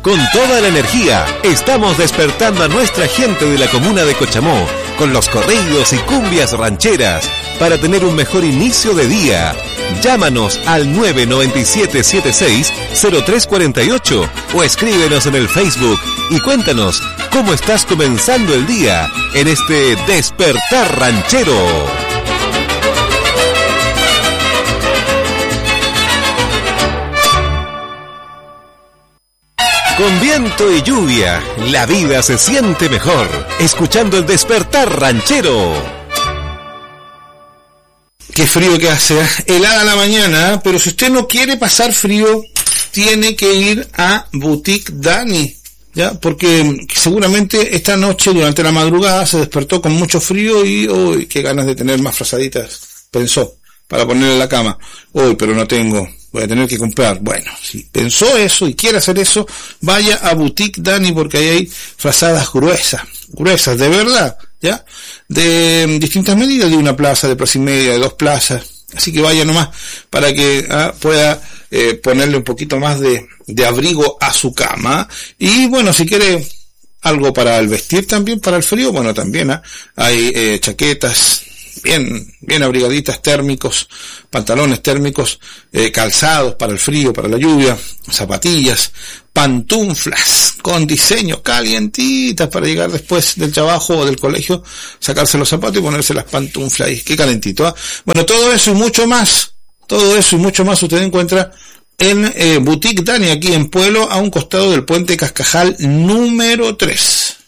Con toda la energía, estamos despertando a nuestra gente de la comuna de Cochamó con los corridos y cumbias rancheras para tener un mejor inicio de día. Llámanos al 997-76-0348 o escríbenos en el Facebook y cuéntanos cómo estás comenzando el día en este Despertar Ranchero. Con viento y lluvia, la vida se siente mejor, escuchando el Despertar Ranchero. Qué frío que hace, helada la mañana, pero si usted no quiere pasar frío, tiene que ir a Boutique Dani, ¿ya? Porque seguramente esta noche, durante la madrugada, se despertó con mucho frío y, uy, qué ganas de tener más frazaditas, pensó, para ponerle en la cama. Uy, pero no tengo, voy a tener que comprar. Bueno, si pensó eso y quiere hacer eso, vaya a Boutique Dani, porque ahí hay frazadas gruesas, de verdad, ¿ya? De distintas medidas, de una plaza, de plaza y media, de 2 plazas. Así que vaya nomás para que pueda ponerle un poquito más de abrigo a su cama. Y bueno, si quiere algo para el vestir también, para el frío, bueno, también hay chaquetas bien abrigaditas, térmicos, pantalones térmicos, calzados para el frío, para la lluvia, zapatillas, pantuflas con diseño calientitas para llegar después del trabajo o del colegio, sacarse los zapatos y ponerse las pantuflas. Y qué calentito, ¿eh? Bueno, todo eso y mucho más usted encuentra en Boutique Dani, aquí en Pueblo, a un costado del puente Cascajal número 3.